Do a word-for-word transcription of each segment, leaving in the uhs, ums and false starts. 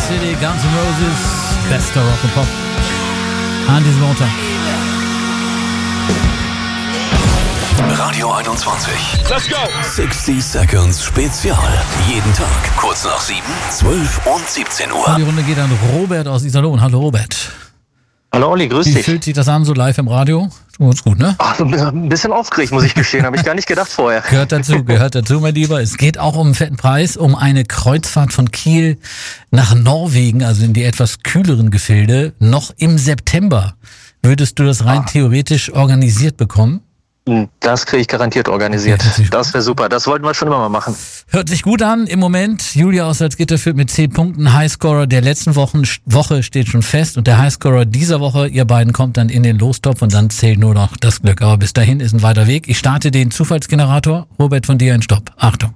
City, Guns N' Roses, bester Rock und Pop an diesem Montag. Radio einundzwanzig. Let's go! sixty Seconds Spezial. Jeden Tag, kurz nach sieben, zwölf und siebzehn Uhr. Und die Runde geht an Robert aus Iserlohn. Hallo Robert. Hallo Olli, grüß Wie dich. Wie fühlt sich das an, so live im Radio? Ganz gut, ne? Ach, ein bisschen aufgeregt, muss ich gestehen. Habe ich gar nicht gedacht vorher. Gehört dazu, gehört dazu, mein Lieber. Es geht auch um einen fetten Preis, um eine Kreuzfahrt von Kiel nach Norwegen, also in die etwas kühleren Gefilde, noch im September. Würdest du das rein ah. theoretisch organisiert bekommen? Das kriege ich garantiert organisiert. Okay, das wäre super. Das wollten wir schon immer mal machen. Hört sich gut an. Im Moment, Julia aus Salzgitter führt mit zehn Punkten. Highscorer der letzten Wochen, Woche steht schon fest. Und der Highscorer dieser Woche, ihr beiden, kommt dann in den Lostopf und dann zählt nur noch das Glück. Aber bis dahin ist ein weiter Weg. Ich starte den Zufallsgenerator. Robert, von dir ein Stopp. Achtung.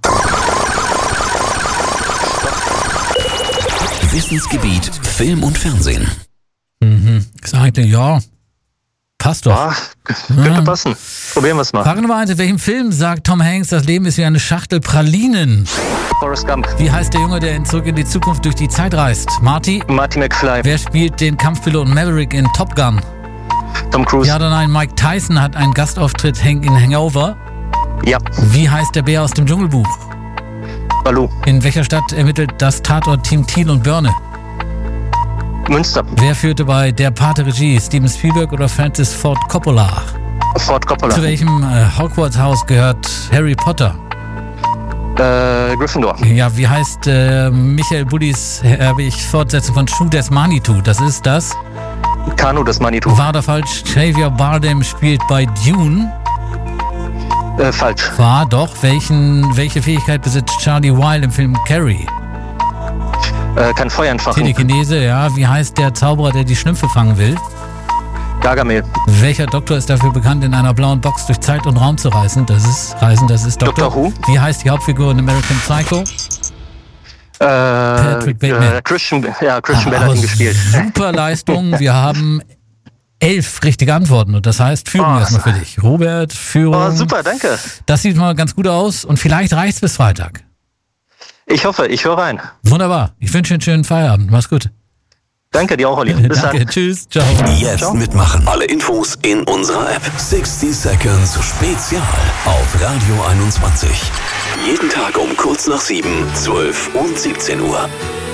Wissensgebiet Film und Fernsehen. Mhm. Ich sagte, ja. Passt doch. Ah, könnte ja. passen. Probieren wir es mal. Frage Nummer eins. In welchem Film sagt Tom Hanks, das Leben ist wie eine Schachtel Pralinen? Forrest Gump. Wie heißt der Junge, der in Zurück in die Zukunft durch die Zeit reist? Marty? Marty McFly. Wer spielt den Kampfpiloten Maverick in Top Gun? Tom Cruise. Ja oder nein? Mike Tyson hat einen Gastauftritt in Hangover. Ja. Wie heißt der Bär aus dem Dschungelbuch? Baloo. In welcher Stadt ermittelt das Tatort-Team Thiel und Börne? Münster. Wer führte bei Der Pate Regie? Steven Spielberg oder Francis Ford Coppola? Ford Coppola. Zu welchem äh, Hogwarts-Haus gehört Harry Potter? Äh, Gryffindor. Ja, wie heißt äh, Michael Buddis habe ich Fortsetzung von Schuh des Manitou? Das ist das? Kanu des Manitou. War da falsch? Javier Bardem spielt bei Dune. Äh, falsch. War doch. Welchen, welche Fähigkeit besitzt Charlie Weil im Film Carrie? Äh, kann Feuer entfachen. Telekinese, ja. Wie heißt der Zauberer, der die Schlümpfe fangen will? Gargamel. Welcher Doktor ist dafür bekannt, in einer blauen Box durch Zeit und Raum zu reisen? Das ist Reisen, das ist Doktor. Doctor Who. Wie heißt die Hauptfigur in American Psycho? Äh, Patrick Bateman. Äh, Christian, ja, Christian Bale hat ihn gespielt. Super Leistung. Wir haben elf richtige Antworten und das heißt Führung oh. erstmal für dich. Robert, Führung. Oh, super, danke. Das sieht mal ganz gut aus und vielleicht reicht's bis Freitag. Ich hoffe, ich höre rein. Wunderbar. Ich wünsche einen schönen Feierabend. Mach's gut. Danke dir auch, Olli. Bis Danke. dann. Tschüss. Ciao. Jetzt Ciao. mitmachen. Alle Infos in unserer App. sixty Seconds Spezial auf Radio einundzwanzig. Jeden Tag um kurz nach sieben, zwölf und siebzehn Uhr.